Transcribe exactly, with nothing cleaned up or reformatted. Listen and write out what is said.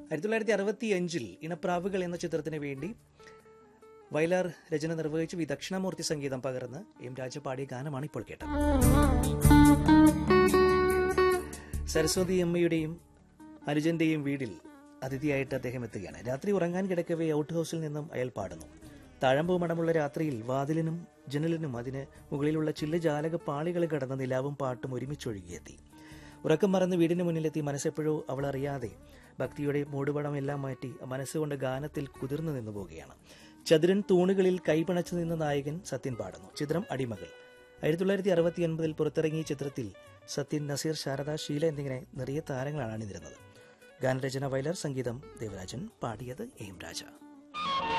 ആയിരത്തി തൊള്ളായിരത്തി അറുപത്തി അഞ്ചിൽ ഇണപ്രാവുകൾ എന്ന ചിത്രത്തിന് വേണ്ടി വയലാർ രചന നിർവഹിച്ച് വി ദക്ഷിണാമൂർത്തി സംഗീതം പകർന്ന് എം രാജ പാടിയ ഗാനമാണ് ഇപ്പോൾ കേട്ടത്. സരസ്വതി അമ്മയുടെയും അനുജന്റെയും വീട്ടിൽ അതിഥിയായിട്ട് അദ്ദേഹം എത്തുകയാണ്. രാത്രി ഉറങ്ങാൻ കിടക്കവേ ഔട്ട് ഹൗസിൽ നിന്നും അയാൾ പാടുന്നു. താഴമ്പൂ മണമുള്ള രാത്രിയിൽ വാതിലിനും ജനലിനും അതിന് മുകളിലുള്ള ചില്ല് ജാലക പാളികൾ കടന്ന നിലാവും പാട്ടും ഒരുമിച്ചൊഴുകിയെത്തി. ഉറക്കം മറന്ന് വീടിന് മുന്നിലെത്തി മനസ്സെപ്പോഴോ അവൾ അറിയാതെ ഭക്തിയുടെ മൂടുപടം എല്ലാം മാറ്റി മനസ്സുകൊണ്ട് ഗാനത്തിൽ കുതിർന്നു നിന്നു പോവുകയാണ്. ചതുരൻ തൂണുകളിൽ കൈപിണച്ചു നിന്ന നായകൻ സത്യൻ പാടുന്നു. ചിത്രം അടിമകൾ. ആയിരത്തി തൊള്ളായിരത്തി അറുപത്തി ഒൻപതിൽ പുറത്തിറങ്ങിയ ചിത്രത്തിൽ സത്യൻ, നസീർ, ശാരദ, ഷീല എന്നിങ്ങനെ നിറയെ താരങ്ങളാണ് അണിനിരുന്നത്. ഗാനരചന വയലാർ, സംഗീതം ദേവരാജൻ, പാടിയത് എം രാജ.